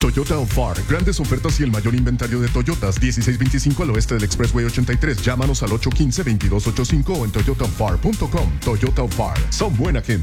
Toyota of Far. Grandes ofertas y el mayor inventario de Toyotas. 1625 al oeste del Expressway 83. Llámanos al 815-2285 o en toyotaofar.com. Toyota of Far. Son buena gente.